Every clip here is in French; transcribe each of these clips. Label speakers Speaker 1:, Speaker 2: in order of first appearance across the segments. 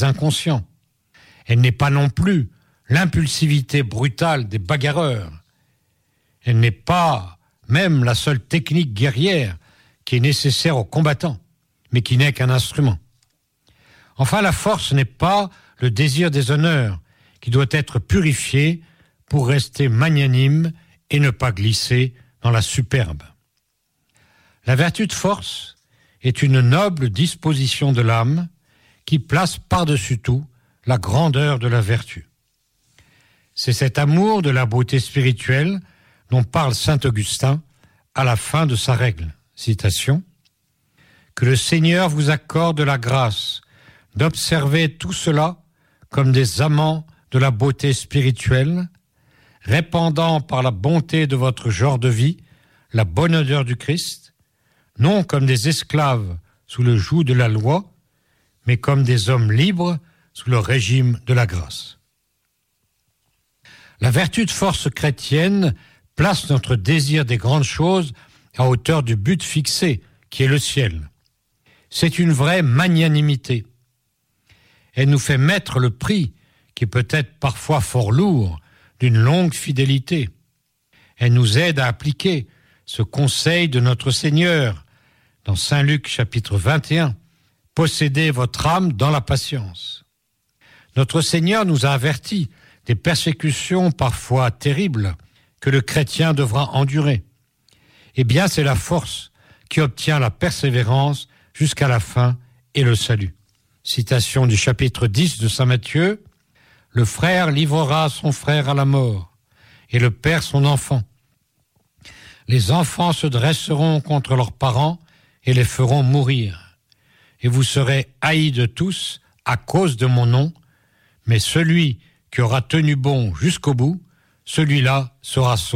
Speaker 1: des inconscients. Elle n'est pas non plus l'impulsivité brutale des bagarreurs. Elle n'est pas même la seule technique guerrière qui est nécessaire aux combattants, mais qui n'est qu'un instrument. Enfin, la force n'est pas le désir des honneurs qui doit être purifié pour rester magnanime et ne pas glisser dans la superbe. La vertu de force est une noble disposition de l'âme qui place par-dessus tout la grandeur de la vertu. C'est cet amour de la beauté spirituelle dont parle saint Augustin à la fin de sa règle. Citation : « Que le Seigneur vous accorde la grâce d'observer tout cela comme des amants de la beauté spirituelle, répandant par la bonté de votre genre de vie la bonne odeur du Christ, non comme des esclaves sous le joug de la loi, mais comme des hommes libres sous le régime de la grâce. » La vertu de force chrétienne place notre désir des grandes choses à hauteur du but fixé, qui est le ciel. C'est une vraie magnanimité. Elle nous fait mettre le prix, qui peut être parfois fort lourd, d'une longue fidélité. Elle nous aide à appliquer ce conseil de notre Seigneur dans Saint Luc chapitre 21. Possédez votre âme dans la patience. Notre Seigneur nous a avertis des persécutions parfois terribles que le chrétien devra endurer. Eh bien, c'est la force qui obtient la persévérance jusqu'à la fin et le salut. Citation du chapitre 10 de saint Matthieu : « Le frère livrera son frère à la mort, et le père son enfant. Les enfants se dresseront contre leurs parents et les feront mourir. Et vous serez haïs de tous à cause de mon nom, mais celui qui aura tenu bon jusqu'au bout, celui-là sera sauvé. »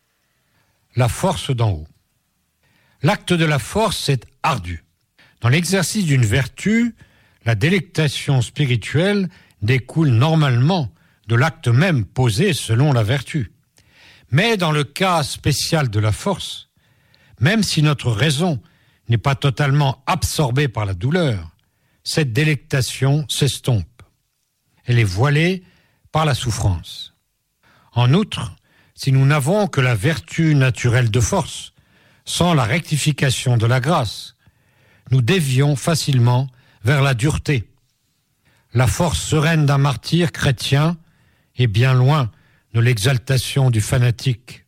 Speaker 1: La force d'en haut. L'acte de la force est ardu. Dans l'exercice d'une vertu, la délectation spirituelle découle normalement de l'acte même posé selon la vertu. Mais dans le cas spécial de la force, même si notre raison n'est pas totalement absorbée par la douleur, cette délectation s'estompe. Elle est voilée par la souffrance. En outre, si nous n'avons que la vertu naturelle de force, sans la rectification de la grâce, nous dévions facilement vers la dureté. La force sereine d'un martyr chrétien est bien loin de l'exaltation du fanatique.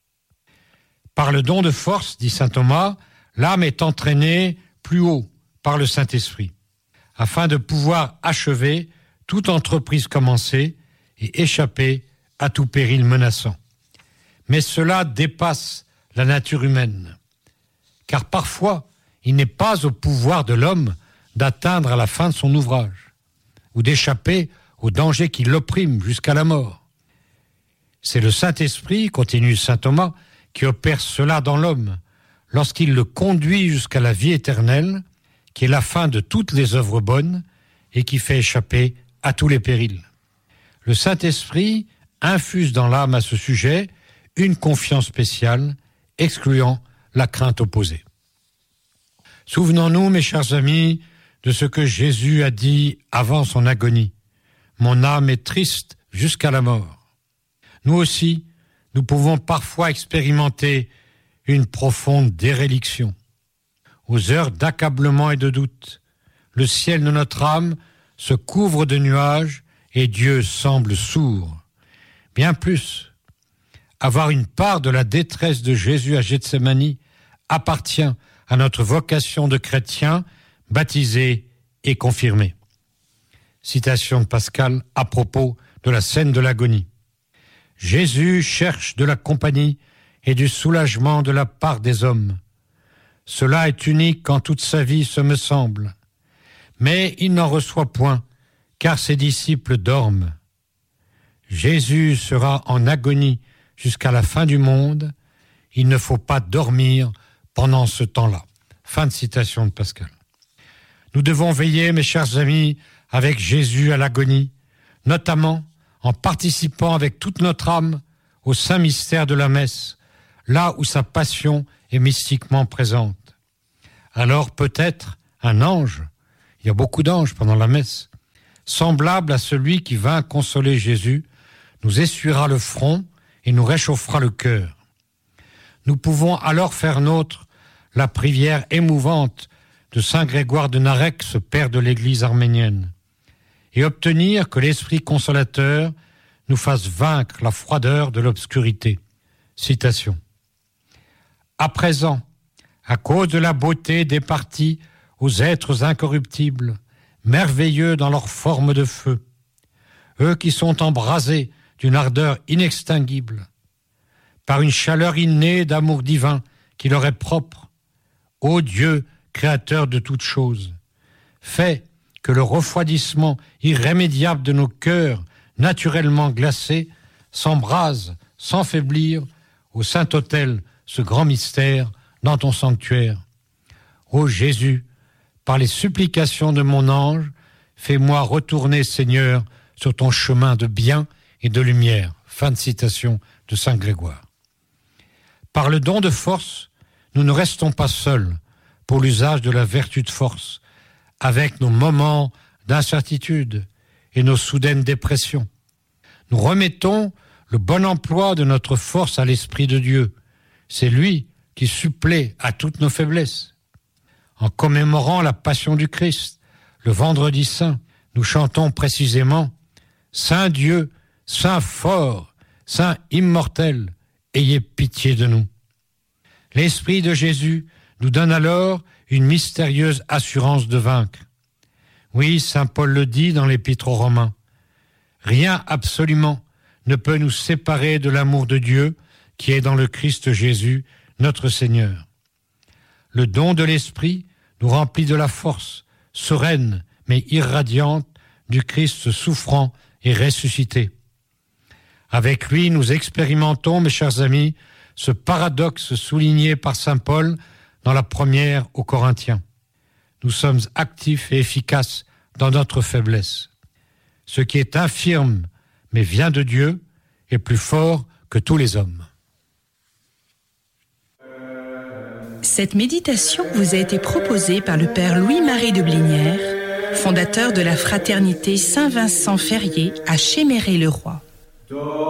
Speaker 1: Par le don de force, dit saint Thomas, l'âme est entraînée plus haut par le Saint-Esprit, afin de pouvoir achever toute entreprise commencée et échapper à tout péril menaçant. Mais cela dépasse la nature humaine, car parfois il n'est pas au pouvoir de l'homme d'atteindre à la fin de son ouvrage, ou d'échapper au danger qui l'opprime jusqu'à la mort. C'est le Saint-Esprit, continue saint Thomas, qui opère cela dans l'homme, lorsqu'il le conduit jusqu'à la vie éternelle, qui est la fin de toutes les œuvres bonnes, et qui fait échapper à tous les périls. Le Saint-Esprit infuse dans l'âme à ce sujet une confiance spéciale, excluant la crainte opposée. Souvenons-nous, mes chers amis, de ce que Jésus a dit avant son agonie. « Mon âme est triste jusqu'à la mort. » Nous aussi, nous pouvons parfois expérimenter une profonde déréliction. Aux heures d'accablement et de doute, le ciel de notre âme se couvre de nuages et Dieu semble sourd. Bien plus, avoir une part de la détresse de Jésus à Gethsémani appartient à notre vocation de chrétien, baptisé et confirmé. Citation de Pascal à propos de la scène de l'agonie. Jésus cherche de la compagnie et du soulagement de la part des hommes. Cela est unique en toute sa vie, ce me semble. Mais il n'en reçoit point, car ses disciples dorment. Jésus sera en agonie jusqu'à la fin du monde. Il ne faut pas dormir pendant ce temps-là. Fin de citation de Pascal. Nous devons veiller, mes chers amis, avec Jésus à l'agonie, notamment en participant avec toute notre âme au saint mystère de la messe, là où sa passion est mystiquement présente. Alors peut-être un ange, il y a beaucoup d'anges pendant la messe, semblable à celui qui vint consoler Jésus, nous essuiera le front et nous réchauffera le cœur. Nous pouvons alors faire nôtre la prière émouvante de saint Grégoire de Narek, ce père de l'Église arménienne, et obtenir que l'Esprit consolateur nous fasse vaincre la froideur de l'obscurité. Citation. À présent, à cause de la beauté départie aux êtres incorruptibles, merveilleux dans leur forme de feu, eux qui sont embrasés d'une ardeur inextinguible, par une chaleur innée d'amour divin qui leur est propre, ô Dieu, créateur de toutes choses, fais que le refroidissement irrémédiable de nos cœurs naturellement glacés s'embrase sans faiblir au Saint-Autel, ce grand mystère dans ton sanctuaire. Ô Jésus, par les supplications de mon ange, fais-moi retourner, Seigneur, sur ton chemin de bien et de lumière. Fin de citation de saint Grégoire. Par le don de force, nous ne restons pas seuls pour l'usage de la vertu de force, avec nos moments d'incertitude et nos soudaines dépressions. Nous remettons le bon emploi de notre force à l'Esprit de Dieu. C'est lui qui supplée à toutes nos faiblesses. En commémorant la passion du Christ, le vendredi saint, nous chantons précisément « Saint Dieu, Saint fort, Saint immortel, ayez pitié de nous ». L'Esprit de Jésus nous donne alors une mystérieuse assurance de vaincre. Oui, saint Paul le dit dans l'Épître aux Romains, « Rien absolument ne peut nous séparer de l'amour de Dieu qui est dans le Christ Jésus, notre Seigneur. » Le don de l'Esprit nous remplit de la force, sereine mais irradiante, du Christ souffrant et ressuscité. Avec lui, nous expérimentons, mes chers amis, ce paradoxe souligné par saint Paul dans la première aux Corinthiens. Nous sommes actifs et efficaces dans notre faiblesse. Ce qui est infirme, mais vient de Dieu, est plus fort que tous les hommes.
Speaker 2: Cette méditation vous a été proposée par le Père Louis-Marie de Blinière, fondateur de la Fraternité Saint-Vincent-Ferrier à Chéméré-le-Roi.